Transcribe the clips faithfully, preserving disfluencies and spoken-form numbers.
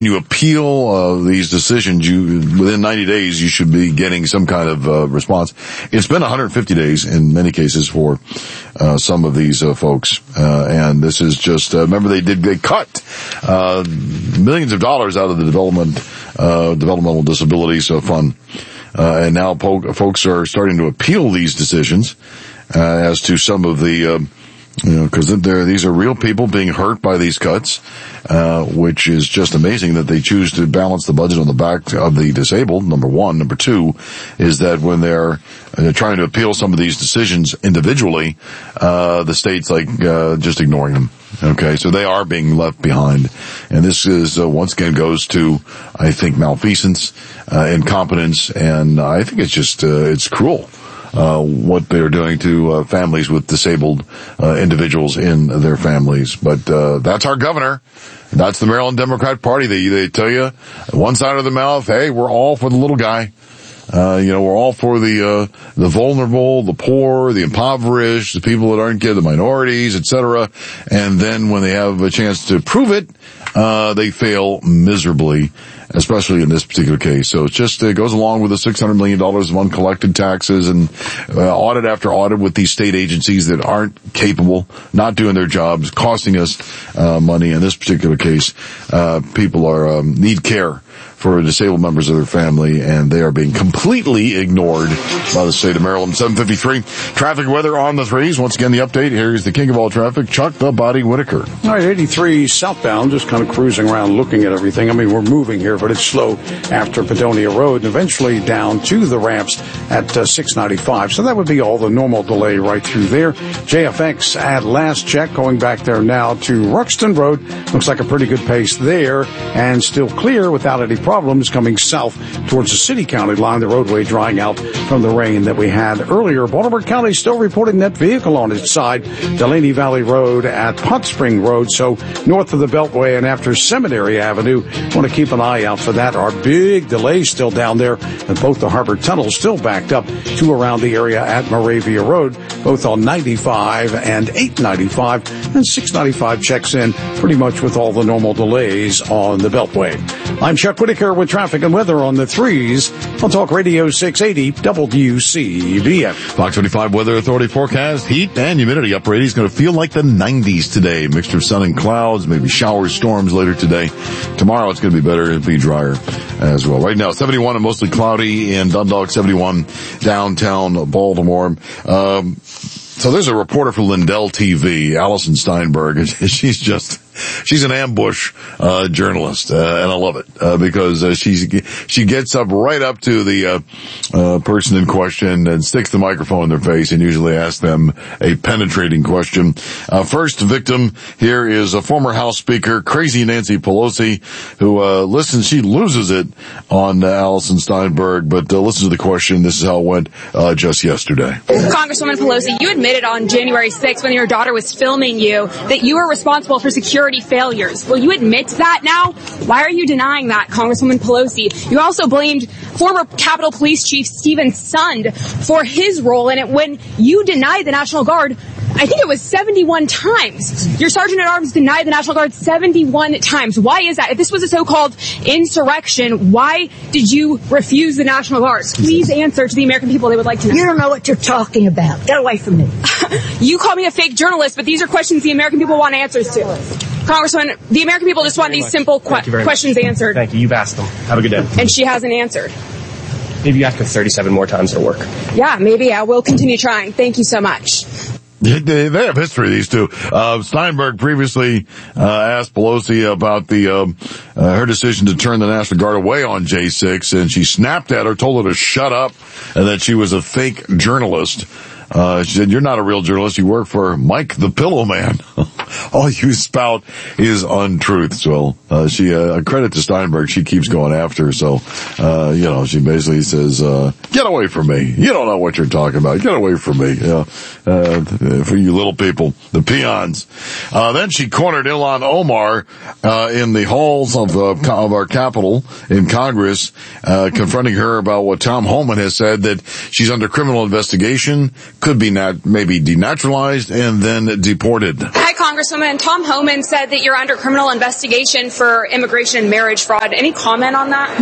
you appeal uh, these decisions, you within ninety days you should be getting some kind of uh, response. It's been one hundred fifty days in many cases for uh, some of these uh, folks, uh, and this is just uh, remember they did they cut uh, millions of dollars out of the development uh, developmental disabilities uh, fund, uh, and now po- folks are starting to appeal these decisions uh, as to some of the. Uh, You know, because these are real people being hurt by these cuts, uh, which is just amazing that they choose to balance the budget on the back of the disabled, number one. Number two is that when they're uh, trying to appeal some of these decisions individually, uh, the state's like, uh, just ignoring them. Okay, so they are being left behind. And this is, uh, once again goes to, I think, malfeasance, uh, incompetence, and I think it's just, uh, it's cruel. Uh, what they're doing to uh, families with disabled uh, individuals in their families. But uh, that's our governor. That's the Maryland Democrat Party. They they tell you one side of the mouth, hey, we're all for the little guy. Uh, you know, we're all for the uh, the vulnerable, the poor, the impoverished, the people that aren't good, the minorities, et cetera. And then when they have a chance to prove it, uh, they fail miserably, especially in this particular case. So it just it goes along with the six hundred million dollars of uncollected taxes and uh, audit after audit with these state agencies that aren't capable, not doing their jobs, costing us uh, money. In this particular case, uh, people are um, need care for disabled members of their family, and they are being completely ignored by the state of Maryland. seven fifty-three, traffic weather on the threes. Once again, the update. Here's the king of all traffic, Chuck the Body Whitaker. All right, eighty-three southbound, just kind of cruising around looking at everything. I mean, we're moving here, but it's slow after Padonia Road and eventually down to the ramps at uh, six ninety-five. So that would be all the normal delay right through there. J F X at last check, going back there now to Ruxton Road. Looks like a pretty good pace there, and still clear without any problems coming south towards the city-county line. The roadway drying out from the rain that we had earlier. Baltimore County still reporting that vehicle on its side. Delaney Valley Road at Hot Spring Road, so north of the Beltway and after Seminary Avenue. Want to keep an eye out for that. Our big delay still down there, and both the Harbor Tunnels still backed up to around the area at Moravia Road, both on ninety-five and eight ninety-five, and six ninety-five checks in pretty much with all the normal delays on the Beltway. I'm Chuck Whitaker with traffic and weather on the threes on Talk Radio six eighty W C B F. Fox twenty-five Weather Authority forecast. Heat and humidity upper eighties. Going to feel like the nineties today. Mixture of sun and clouds, maybe showers, storms later today. Tomorrow it's going to be better. It'll be drier as well. Right now, seventy-one and mostly cloudy in Dundalk, seventy-one downtown Baltimore. Um, so there's a reporter for Lindell T V, Allison Steinberg, and she's just... She's an ambush uh journalist, uh, and I love it uh, because uh, she's she gets up right up to the uh, uh person in question and sticks the microphone in their face and usually asks them a penetrating question. Uh First victim here is a former House Speaker, Crazy Nancy Pelosi, who uh listens. She loses it on uh, Allison Steinberg, but uh, listen to the question. This is how it went uh just yesterday. Congresswoman Pelosi, you admitted on January sixth when your daughter was filming you that you were responsible for security failures. Will you admit that now? Why are you denying that, Congresswoman Pelosi? You also blamed former Capitol Police Chief Stephen Sund for his role in it when you denied the National Guard. I think it was seventy-one times. Your Sergeant at Arms denied the National Guard seventy-one times. Why is that? If this was a so-called insurrection, why did you refuse the National Guard? Please answer to the American people. They would like to know. You don't know what you're talking about. Get away from me. You call me a fake journalist, but these are questions the American people want answers to. Congressman, the American people just want these simple que- questions much. answered. Thank you. You've asked them. Have a good day. And she hasn't answered. Maybe you ask her thirty-seven more times at work. Yeah, maybe I will continue trying. Thank you so much. They have history, these two. Uh, Steinberg previously uh, asked Pelosi about the um, uh, her decision to turn the National Guard away on J six, and she snapped at her, told her to shut up, and that she was a fake journalist. Uh, she said, you're not a real journalist. You work for Mike the Pillow Man. All you spout is untruth. So, uh, she, uh, a credit to Steinberg. She keeps going after her. So, uh, you know, she basically says, uh, get away from me. You don't know what you're talking about. Get away from me. You know, uh, for you little people, the peons. Uh, then she cornered Ilhan Omar, uh, in the halls of, uh, of our Capitol in Congress, uh, confronting her about what Tom Homan has said, that she's under criminal investigation, could be nat- maybe denaturalized and then deported. Hi, Congressman. Congresswoman. Tom Homan said that you're under criminal investigation for immigration and marriage fraud. Any comment on that?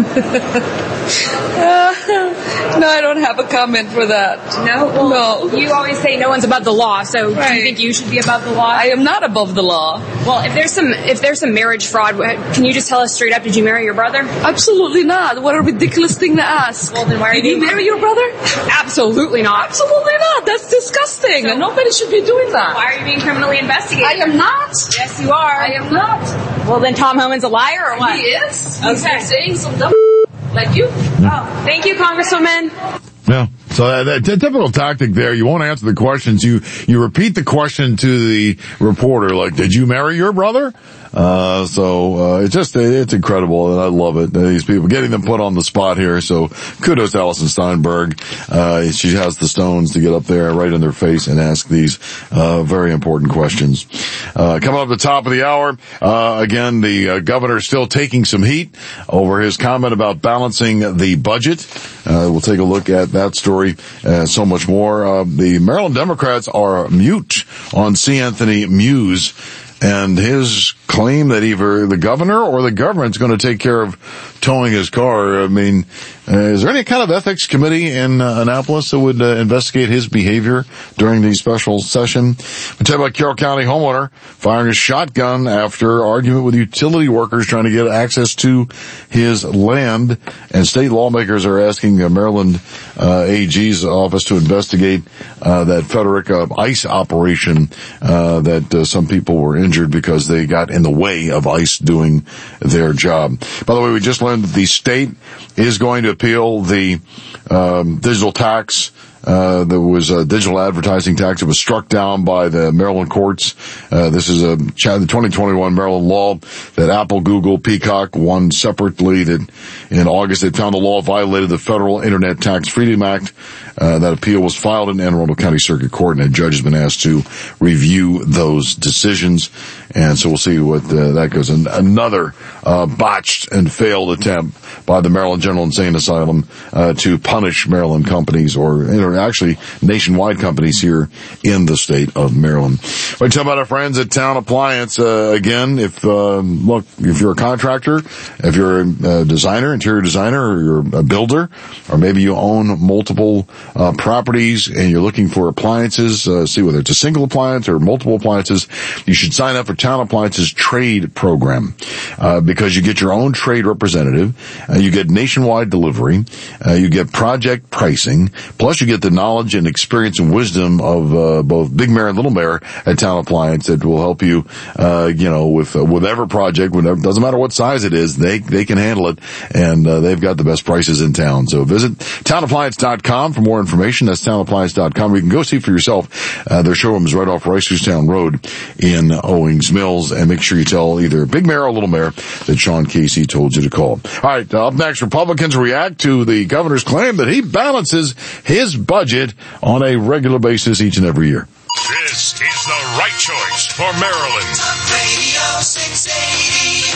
uh, no, I don't have a comment for that. No? Well, no. You always say no one's above the law, so right. Do you think you should be above the law? I am not above the law. Well, if there's some if there's some marriage fraud, can you just tell us straight up, did you marry your brother? Absolutely not. What a ridiculous thing to ask. Well, then why are Did you you marry your brother? Absolutely not. Absolutely not. That's disgusting. So, nobody should be doing that. Why are you being criminally investigated? I am not. Yes, you are. I am not. Well, then Tom Homan's a liar or what? He is. Okay. He's saying some dumb like you. Oh, thank you, Congresswoman. Yeah. So that, that typical tactic there, you won't answer the questions. You, you repeat the question to the reporter, like, did you marry your brother? Uh, so, uh, it's just, it's incredible, and I love it. These people, getting them put on the spot here, so kudos to Alison Steinberg. Uh, she has the stones to get up there right in their face and ask these, uh, very important questions. Uh, coming up at the top of the hour, uh, again, the uh, governor still taking some heat over his comment about balancing the budget. Uh, we'll take a look at that story, and so much more. Uh, the Maryland Democrats are mute on C. Anthony Muse and his claim that either the governor or the government's going to take care of towing his car. I mean, uh, is there any kind of ethics committee in uh, Annapolis that would uh, investigate his behavior during the special session? We'll tell you about Carroll County homeowner firing a shotgun after argument with utility workers trying to get access to his land. And state lawmakers are asking the Maryland uh, A G's office to investigate uh, that Frederica ICE operation uh, that uh, some people were injured because they got in the way of ICE doing their job. By the way, we just learned that the state is going to appeal the um, digital tax. Uh, there was a digital advertising tax that was struck down by the Maryland courts. Uh, this is a the twenty twenty-one Maryland law that Apple, Google, Peacock won separately. That in August they found the law violated the Federal Internet Tax Freedom Act. Uh, that appeal was filed in Anne Arundel County Circuit Court, and a judge has been asked to review those decisions. And so we'll see what uh, that goes. And another uh, botched and failed attempt by the Maryland General Insane Asylum uh, to punish Maryland companies, or, or actually nationwide companies here in the state of Maryland. We talk about our friends at Town Appliance. Uh, again, if um, look, if you're a contractor, if you're a designer, interior designer, or you're a builder, or maybe you own multiple uh, properties and you're looking for appliances, uh, see whether it's a single appliance or multiple appliances, you should sign up for Town Appliance's trade program, uh, because you get your own trade representative, uh, you get nationwide delivery, uh, you get project pricing, plus you get the knowledge and experience and wisdom of, uh, both Big Mare and Little Mare at Town Appliance that will help you, uh, you know, with, uh, whatever project, whatever, doesn't matter what size it is, they, they can handle it, and, uh, they've got the best prices in town. So visit town appliance dot com for more information. That's town appliance dot com. You can go see for yourself. Uh, their showroom is right off Ricerstown Road in Owings Mills, and make sure you tell either Big Mare or Little Mare that Sean Casey told you to call. All right, uh, up next, Republicans react to the governor's claim that he balances his budget on a regular basis each and every year. This is the right choice for Maryland. Talk Radio six eighty,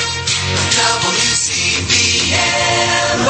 W C B N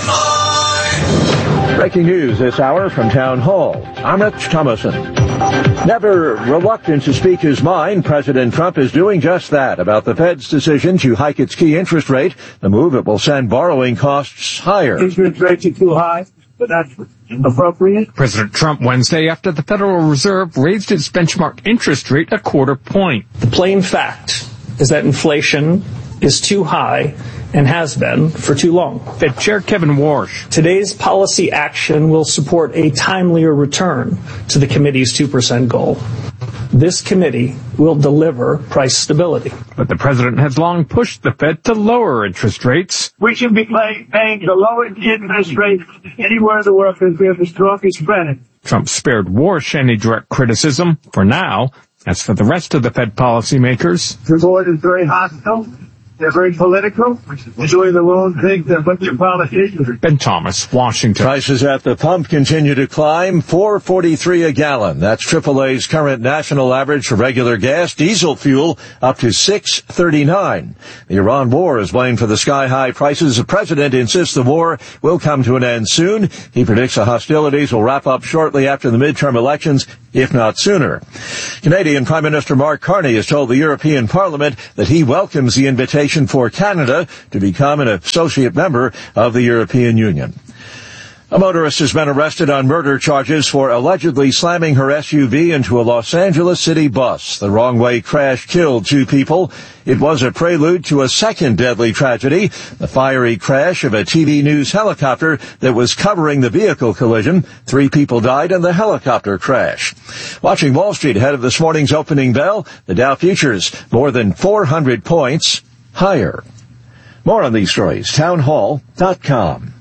Baltimore. Breaking news this hour from Town Hall. I'm Rich Thomason. Never reluctant to speak his mind, President Trump is doing just that about the Fed's decision to hike its key interest rate, the move that will send borrowing costs higher. Interest rates are too high, but that's appropriate. President Trump Wednesday after the Federal Reserve raised its benchmark interest rate a quarter point. The plain fact is that inflation is too high and has been for too long. Fed Chair Kevin Warsh. Today's policy action will support a timelier return to the committee's two percent goal. This committee will deliver price stability. But the president has long pushed the Fed to lower interest rates. We should be pay, paying the lowest interest rate anywhere in the world because we have the strongest credit. Trump spared Warsh any direct criticism for now. As for the rest of the Fed policymakers, the board is very hostile. They're very political. They're doing their own thing. They're a bunch of politicians. Ben Thomas, Washington. Prices at the pump continue to climb, four forty-three a gallon. That's triple A's current national average for regular gas. Diesel fuel up to six thirty-nine. The Iran war is blamed for the sky-high prices. The president insists the war will come to an end soon. He predicts the hostilities will wrap up shortly after the midterm elections, if not sooner. Canadian Prime Minister Mark Carney has told the European Parliament that he welcomes the invitation for Canada to become an associate member of the European Union. A motorist has been arrested on murder charges for allegedly slamming her S U V into a Los Angeles City bus. The wrong-way crash killed two people. It was a prelude to a second deadly tragedy, the fiery crash of a T V news helicopter that was covering the vehicle collision. Three people died in the helicopter crash. Watching Wall Street ahead of this morning's opening bell, the Dow futures more than four hundred points higher. More on these stories, townhall dot com.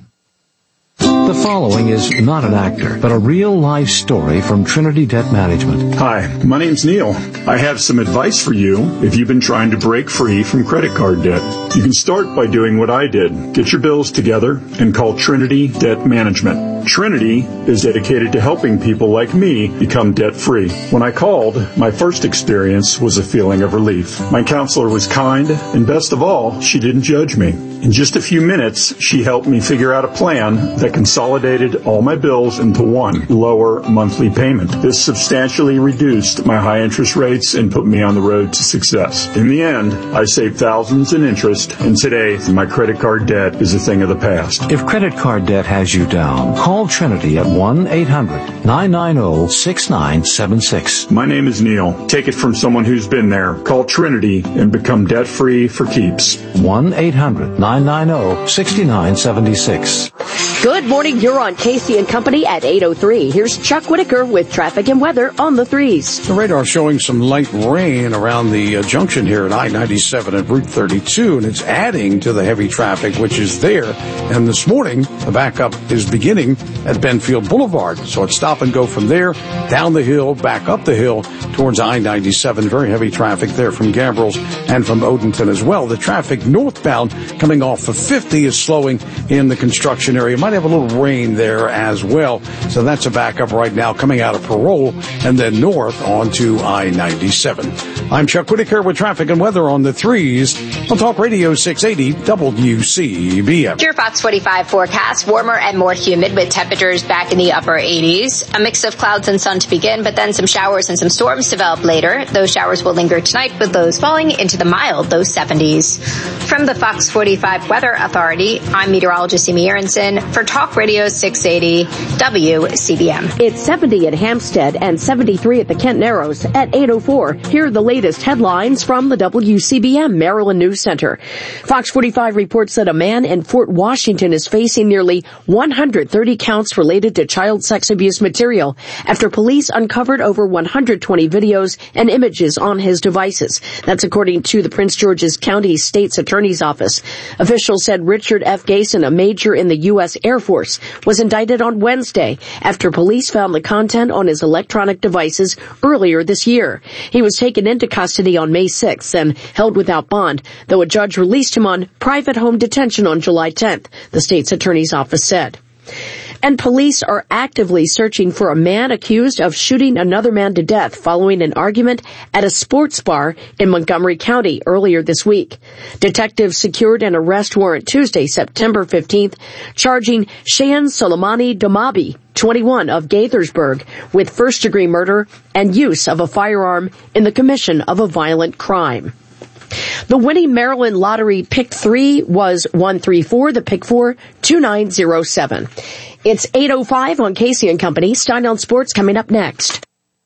The following is not an actor, but a real-life story from Trinity Debt Management. Hi, my name's Neil. I have some advice for you if you've been trying to break free from credit card debt. You can start by doing what I did. Get your bills together and call Trinity Debt Management. Trinity is dedicated to helping people like me become debt-free. When I called, my first experience was a feeling of relief. My counselor was kind, and best of all, she didn't judge me. In just a few minutes, she helped me figure out a plan that consolidated all my bills into one lower monthly payment. This substantially reduced my high interest rates and put me on the road to success. In the end, I saved thousands in interest, and today, my credit card debt is a thing of the past. If credit card debt has you down, call Trinity at one eight hundred nine nine zero six nine seven six. My name is Neil. Take it from someone who's been there. Call Trinity and become debt-free for keeps. one eight hundred nine nine zero six nine seven six. Good morning. You're on Casey and Company at eight oh three. Here's Chuck Whitaker with traffic and weather on the threes. The radar showing some light rain around the uh, junction here at I ninety-seven and Route thirty-two, and it's adding to the heavy traffic which is there. And this morning, the backup is beginning at Benfield Boulevard. So it's stop and go from there, down the hill, back up the hill towards I ninety-seven. Very heavy traffic there from Gabrels and from Odenton as well. The traffic northbound coming off of fifty is slowing in the construction area. Might have a little rain there as well. So that's a backup right now coming out of Parole and then north onto I ninety-seven. I'm Chuck Whitaker with traffic and weather on the threes on Talk Radio six eighty W C B M. Your Fox forty-five forecast, warmer and more humid with temperatures back in the upper eighties. A mix of clouds and sun to begin, but then some showers and some storms develop later. Those showers will linger tonight with lows falling into the mild low seventies. From the Fox forty-five Weather Authority, I'm meteorologist Amy Aronson for Talk Radio six eighty W C B M. It's seventy at Hampstead and seventy-three at the Kent Narrows at eight oh four. Here are the latest headlines from the W C B M Maryland News Center. Fox forty-five reports that a man in Fort Washington is facing nearly one hundred thirty counts related to child sex abuse material after police uncovered over one hundred twenty videos and images on his devices. That's according to the Prince George's County State's Attorney's Office. Officials said Richard F. Gason, a major in the U S Air Force, was indicted on Wednesday after police found the content on his electronic devices earlier this year. He was taken into custody on May sixth and held without bond, though a judge released him on private home detention on July tenth, the state's attorney's office said. And police are actively searching for a man accused of shooting another man to death following an argument at a sports bar in Montgomery County earlier this week. Detectives secured an arrest warrant Tuesday, September fifteenth, charging Shayan Soleimani Domabi, twenty-one, of Gaithersburg, with first-degree murder and use of a firearm in the commission of a violent crime. The winning Maryland Lottery Pick three was one three four, the Pick four, two nine zero seven. It's eight oh five on Casey and Company. Stein on Sports coming up next.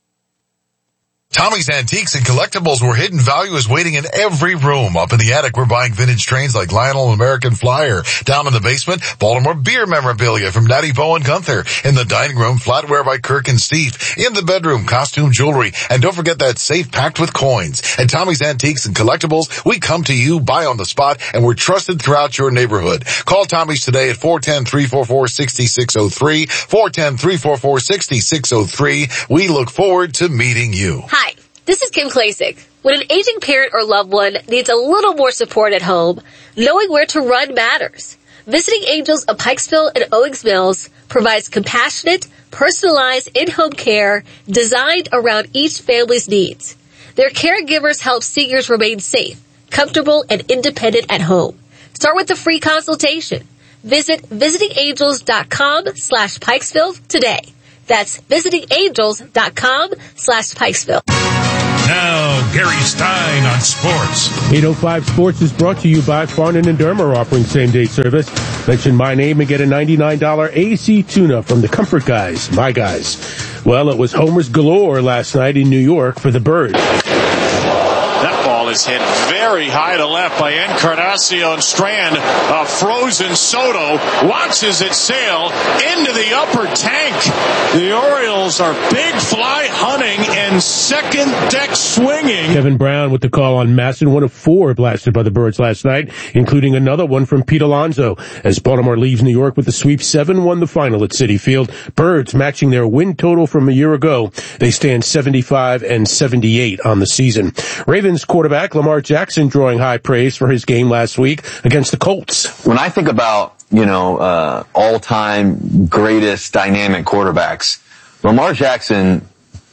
Tommy's Antiques and Collectibles, where hidden value is waiting in every room. Up in the attic, we're buying vintage trains like Lionel and American Flyer. Down in the basement, Baltimore beer memorabilia from Natty Bo and Gunther. In the dining room, flatware by Kirk and Steve. In the bedroom, costume jewelry. And don't forget that safe packed with coins. At Tommy's Antiques and Collectibles, we come to you, buy on the spot, and we're trusted throughout your neighborhood. Call Tommy's today at four one zero, three four four, six six zero three, four one zero, three four four, six six zero three. We look forward to meeting you. Hi. This is Kim Klasick. When an aging parent or loved one needs a little more support at home, knowing where to run matters. Visiting Angels of Pikesville and Owings Mills provides compassionate, personalized in-home care designed around each family's needs. Their caregivers help seniors remain safe, comfortable, and independent at home. Start with a free consultation. Visit visitingangels.com slash Pikesville today. That's visitingangels.com slash Pikesville. Now, Gary Stein on sports. eight oh five Sports is brought to you by Farnan and Dermer, offering same-day service. Mention my name and get a ninety-nine dollars A C tuna from the Comfort Guys, my guys. Well, it was homers galore last night in New York for the Birds. That ball is hit very high to left by Encarnacion Strand. A frozen Soto watches it sail into the upper tank. The Orioles are big fly hunting and second deck swinging. Kevin Brown with the call on Masson, one of four blasted by the Birds last night, including another one from Pete Alonso. As Baltimore leaves New York with the sweep, seven one the final at Citi Field. Birds matching their win total from a year ago. They stand seventy-five and seventy-eight on the season. Ravens quarterback Lamar Jackson drawing high praise for his game last week against the Colts. When I think about, you know, uh, all-time greatest dynamic quarterbacks, Lamar Jackson,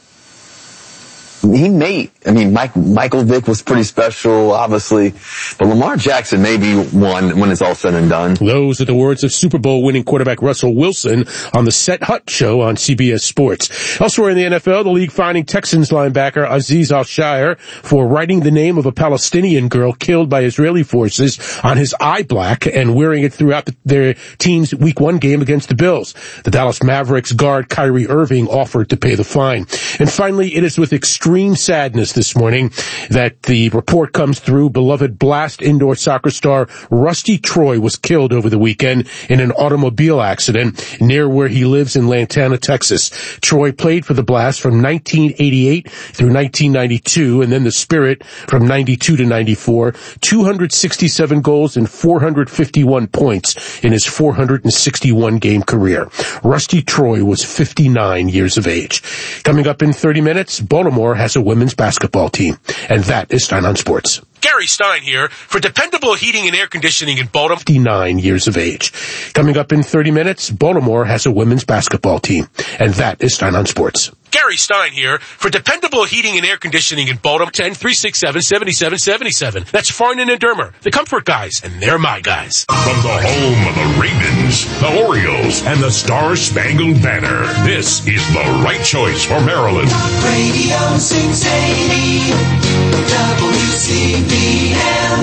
he may, I mean, Mike, Michael Vick was pretty special, obviously, but Lamar Jackson may be one when it's all said and done. Those are the words of Super Bowl winning quarterback Russell Wilson on the Set Hut show on C B S Sports. Elsewhere in the N F L, the league finding Texans linebacker Aziz Al-Shire for writing the name of a Palestinian girl killed by Israeli forces on his eye black and wearing it throughout the, their team's week one game against the Bills. The Dallas Mavericks guard Kyrie Irving offered to pay the fine. And finally, it is with extreme sadness this morning that the report comes through. Beloved Blast indoor soccer star Rusty Troy was killed over the weekend in an automobile accident near where he lives in Lantana, Texas. Troy played for the Blast from nineteen eighty-eight through nineteen ninety-two, and then the Spirit from ninety-two to ninety-four. two hundred sixty-seven goals and four hundred fifty-one points in his four hundred sixty-one game career. Rusty Troy was fifty-nine years of age. Coming up in thirty minutes, Baltimore has a women's basketball team. And that is Stein on Sports. Gary Stein here for dependable heating and air conditioning in Baltimore. fifty-nine years of age. Coming up in thirty minutes, Baltimore has a women's basketball team. And that is Stein on Sports. Gary Stein here for dependable heating and air conditioning in Baltimore. ten three six seven, seven seven seven seven. That's Farnan and Dermer, the Comfort Guys, and they're my guys. From the home of the Ravens, the Orioles, and the Star-Spangled Banner, this is the right choice for Maryland. Radio six eighty W C B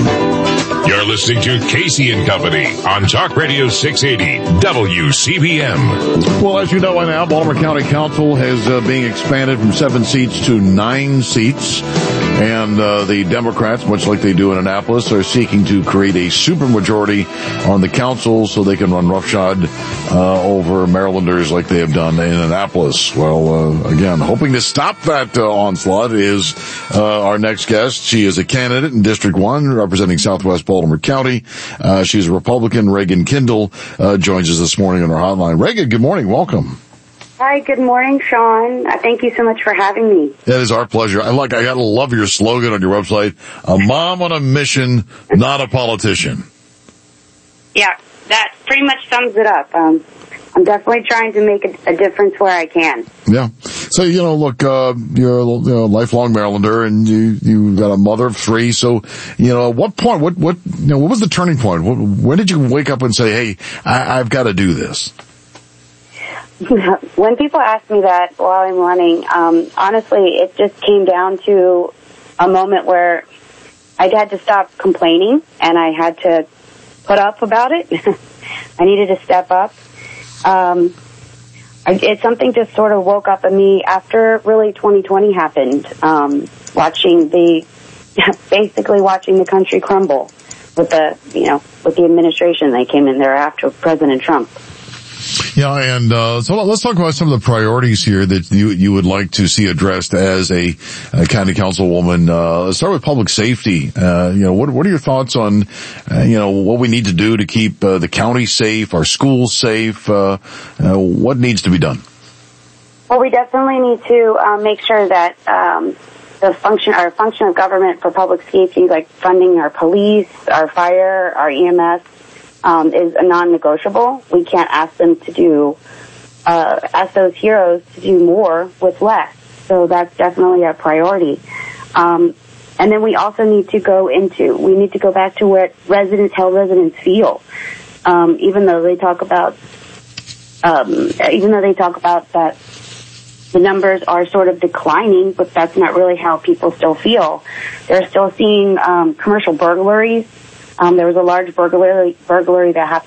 M. You're listening to Casey and Company on Talk Radio six eighty W C B M. Well, as you know by now, Baltimore County Council has uh, being expanded from seven seats to nine seats. And uh, the Democrats, much like they do in Annapolis, are seeking to create a supermajority on the council so they can run roughshod uh, over Marylanders like they have done in Annapolis. Well, uh, again, hoping to stop that uh, onslaught is uh, our next guest. She is a candidate in District one representing Southwest Baltimore County. Uh, she's a Republican. Reagan Kindle uh, joins us this morning on our hotline. Reagan, good morning. Welcome. Hi, good morning, Sean. Uh, thank you so much for having me. That is our pleasure. I like, I gotta love your slogan on your website. A mom on a mission, not a politician. Yeah, that pretty much sums it up. Um, I'm definitely trying to make a, a difference where I can. Yeah. So, you know, look, uh, you're a you know, lifelong Marylander and you, you got a mother of three. So, you know, at what point, what, what, you know, what was the turning point? What, when did you wake up and say, hey, I, I've got to do this? When people ask me that while I'm running, um, honestly, it just came down to a moment where I had to stop complaining and I had to put up about it. I needed to step up. Um, I, it's something just sort of woke up in me after really twenty twenty happened, um, watching the, basically watching the country crumble with the, you know, with the administration that came in there after President Trump. Yeah, and uh so let's talk about some of the priorities here that you you would like to see addressed as a, a county councilwoman. Uh let's start with public safety. Uh you know, what what are your thoughts on uh, you know, what we need to do to keep uh, the county safe, our schools safe? Uh, uh what needs to be done? Well, we definitely need to um, make sure that um the function, our function of government for public safety, like funding our police, our fire, our E M S, um, is a non-negotiable. We can't ask them to do, uh, ask those heroes to do more with less. So that's definitely a priority. Um, and then we also need to go into, we need to go back to what residents, how residents feel. Um, even though they talk about, um, even though they talk about that the numbers are sort of declining, but that's not really how people still feel. They're still seeing um, commercial burglaries. Um, there was a large burglary burglary that happened